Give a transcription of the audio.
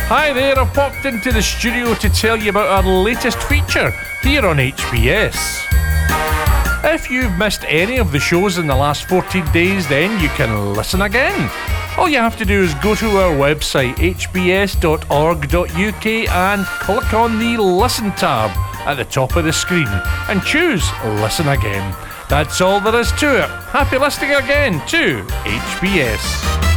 Hi there, I've popped into the studio to tell you about our latest feature here on HBS. If you've missed any of the shows in the last 14 days, then you can listen again. All you have to do is go to our website, hbs.org.uk, and click on the Listen tab at the top of the screen and choose Listen Again. That's all there is to it. Happy listening again to HBS.